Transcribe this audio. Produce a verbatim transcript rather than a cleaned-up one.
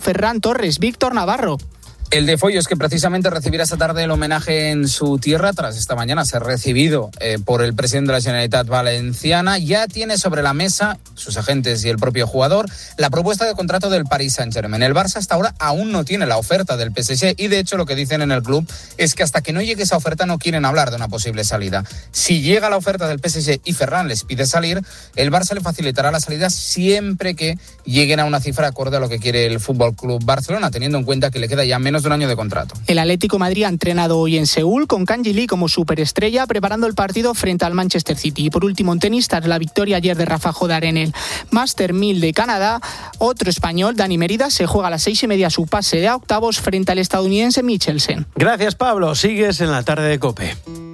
Ferran Torres, Víctor Navarro. El de Follo es que precisamente recibirá esta tarde el homenaje en su tierra, tras esta mañana ser recibido eh, por el presidente de la Generalitat Valenciana. Ya tiene sobre la mesa, sus agentes y el propio jugador, la propuesta de contrato del Paris Saint-Germain. El Barça hasta ahora aún no tiene la oferta del P S G y de hecho lo que dicen en el club es que hasta que no llegue esa oferta no quieren hablar de una posible salida. Si llega la oferta del P S G y Ferran les pide salir, el Barça le facilitará la salida siempre que lleguen a una cifra acorde a lo que quiere el F C Barcelona, teniendo en cuenta que le queda ya menos de un año de contrato. El Atlético de Madrid ha entrenado hoy en Seúl con Kang Ji-lee como superestrella, preparando el partido frente al Manchester City. Y por último, en tenis, tras la victoria ayer de Rafa Nadal en el Master mil de Canadá, otro español, Dani Mérida, se juega a las seis y media su pase de a octavos frente al estadounidense Michelsen. Gracias, Pablo. Sigues en la tarde de COPE.